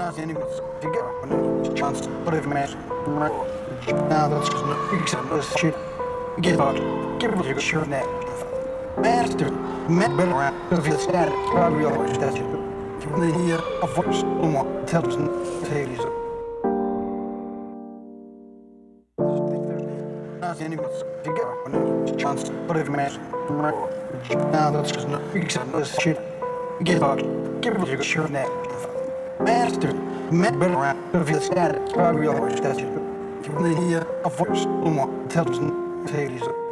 Nas inimigos together. Chance, but if man, now that's just no fix on this shit. Get out, give it a sure neck. Master, met better around if it's static. Probably always does it. You hear a voice, someone tells us tales. Nas inimigos together. Chance, but if man, now that's just no fix on this shit. Get out, give it a sure neck. Master, met better around if it's static. Probably always does it. You hear a voice, someone tells us tales.